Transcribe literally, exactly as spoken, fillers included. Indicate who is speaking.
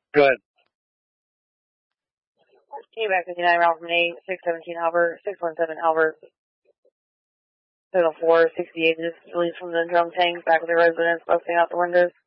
Speaker 1: Go ahead.
Speaker 2: Quebec fifty-nine, round from eight, six seventeen Albert, six one seven Albert. Signal four, sixty-eight is released from the drum tank, back of the residence, busting out the windows.